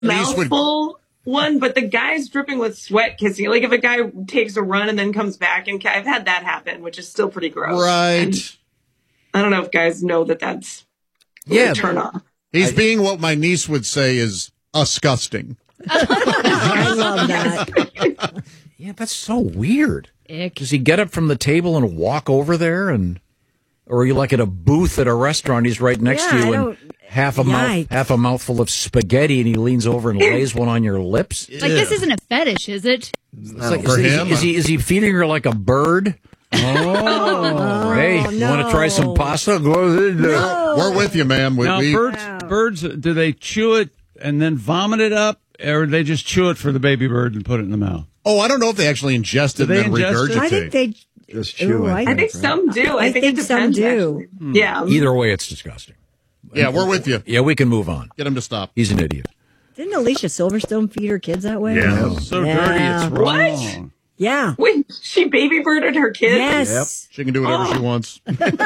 mouthful one, but the guy's dripping with sweat kissing. Like if a guy takes a run and then comes back, and I've had that happen, which is still pretty gross. Right. And I don't know if guys know that that's a turn off. He's being what my niece would say is disgusting. I love that. Yeah, that's so weird. Ick. Does he get up from the table and walk over there, or are you like at a booth at a restaurant? He's right next to you, and half a mouthful of spaghetti, and he leans over and lays one on your lips. Like this isn't a fetish, is it? Like, is he feeding her like a bird? Oh, hey, you want to try some pasta? Go ahead. No. We're with you, ma'am. Birds, do they chew it and then vomit it up, or do they just chew it for the baby bird and put it in the mouth? Oh, I don't know if they actually ingest it and then regurgitate. I think they just chew it. I think some do. I think it depends, some do. Yeah. Either way, it's disgusting. Yeah, we're with you. Yeah, we can move on. Get him to stop. He's an idiot. Didn't Alicia Silverstone feed her kids that way? Yeah. Oh, so dirty, it's wrong. What? Yeah. Wait, she baby birded her kids? Yes. Yep. She can do whatever she wants.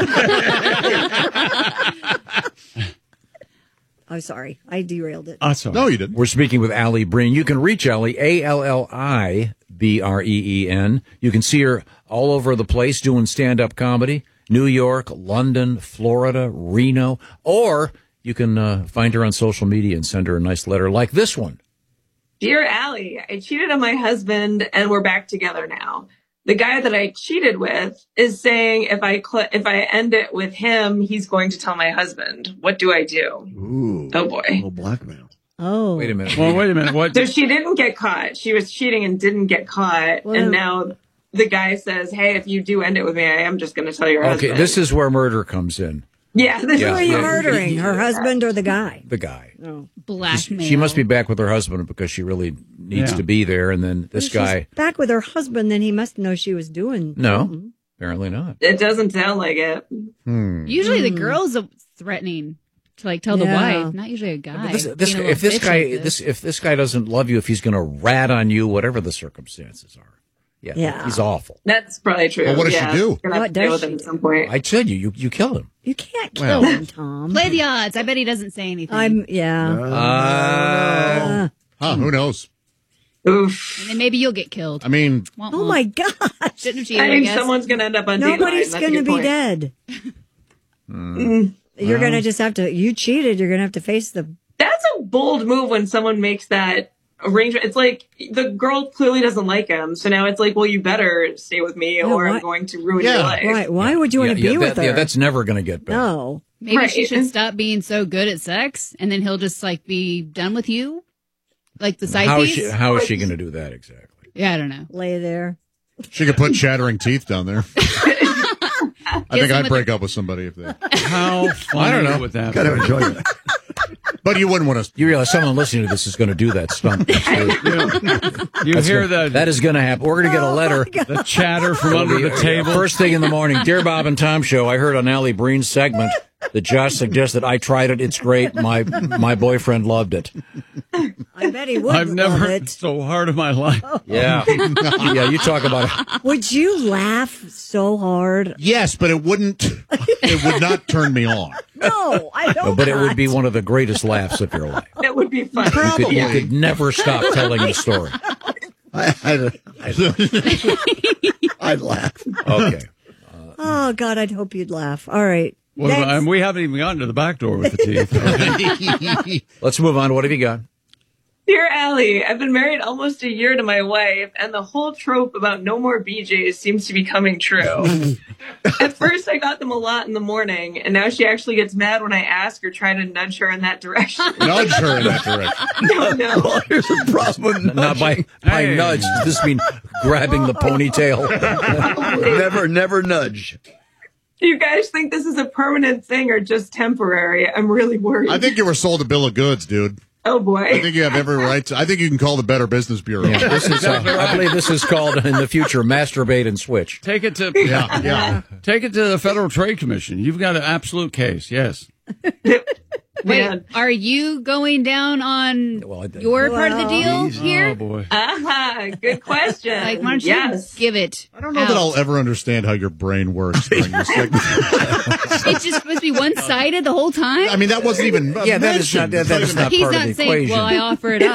I'm sorry. I derailed it. No, you didn't. We're speaking with Allie Breen. You can reach Allie, ALLIBREEN. You can see her all over the place doing stand-up comedy. New York, London, Florida, Reno. Or you can find her on social media and send her a nice letter like this one. Dear Allie, I cheated on my husband and we're back together now. The guy that I cheated with is saying if I end it with him, he's going to tell my husband. What do I do? Ooh. Oh, boy. Oh, blackmail. Oh. Wait a minute. Well, wait a minute. What? So she didn't get caught. She was cheating and didn't get caught. Well, and now the guy says, hey, if you do end it with me, I am just going to tell your husband. Okay, this is where murder comes in. Yeah. Who are you murdering? Her husband or the guy? The guy. Oh. Blackmail. She must be back with her husband because she really needs to be there. And then this guy. She's back with her husband, then he must know she was doing something. Apparently not. It doesn't sound like it. Usually the girl's threatening to tell the wife, not usually a guy. If this guy doesn't love you, if he's going to rat on you, whatever the circumstances are. Yeah. He's awful. That's probably true. Well, what does she do? Gonna have to deal with him at some point. I said you kill him. You can't kill him, Tom. Play the odds. I bet he doesn't say anything. Who knows? Oof. And then maybe you'll get killed. I mean, Oh my gosh. Shouldn't have I cheated, think guess. someone's going to end up on Nobody's Dateline. going to That's a good be point. dead. You're going to just have to, you cheated, you're going to have to face the... That's a bold move when someone makes that arrangement. It's like the girl clearly doesn't like him. So now it's like, well, you better stay with me or I'm going to ruin your life. Right. Why would you want to be with her? Yeah, that's never going to get better. No. Maybe she should stop being so good at sex, and then he'll just be done with you, like the side piece. How is she going to do that exactly? Yeah, I don't know. Lay there. She could put chattering teeth down there. I think I'd break up with somebody if they. How funny I don't know. would that Gotta be? enjoy that. But you wouldn't want to. You realize someone listening to this is going to do that stunt. You hear that is going to happen. We're going to get a letter. The chatter from under the table. First thing in the morning. Dear Bob and Tom Show, I heard on Allie Breen's segment that Josh suggested I tried it. It's great. My boyfriend loved it. I bet he would. I've never love hit it. so hard in my life. Yeah. Yeah, you talk about it. Would you laugh so hard? Yes, but it wouldn't. It would not turn me on. No, I don't. But it would be one of the greatest laughs of your life. That would be fun. You could never stop telling the story. I'd laugh. Okay. Oh, God, I'd hope you'd laugh. All right. And we haven't even gotten to the back door with the teeth. Let's move on. What have you got? Dear Allie, I've been married almost a year to my wife, and the whole trope about no more BJs seems to be coming true. At first, I got them a lot in the morning, and now she actually gets mad when I ask or try to nudge her in that direction. Nudge her in that direction. No. Well, here's a problem. Not by nudge. Does this mean grabbing the ponytail? Never nudge. Do you guys think this is a permanent thing or just temporary? I'm really worried. I think you were sold a bill of goods, dude. Oh, boy. I think you have every right to. I think you can call the Better Business Bureau. Yeah, this is, I believe this is called in the future masturbate and switch. Take it to Yeah. Take it to the Federal Trade Commission. You've got an absolute case. Yes. Wait, man. are you going down on your part of the deal here? Oh, boy. Good question. Like, why don't you yes. give it? I don't know that I'll ever understand how your brain works during this segment. It's just supposed to be one-sided the whole time? I mean, that wasn't even that is not mentioned. that is not He's part of not the saying, equation. well, I offer it up.